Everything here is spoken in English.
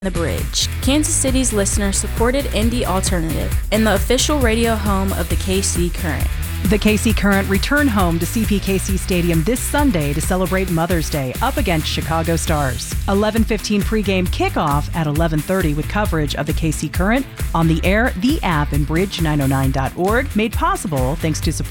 The Bridge, Kansas City's listener-supported indie alternative, and the official radio home of the KC Current. The KC Current return home to CPKC Stadium this Sunday to celebrate Mother's Day up against Chicago Stars. 11:15 pregame kickoff at 11:30 with coverage of the KC Current on the air, the app, and bridge909.org, made possible thanks to support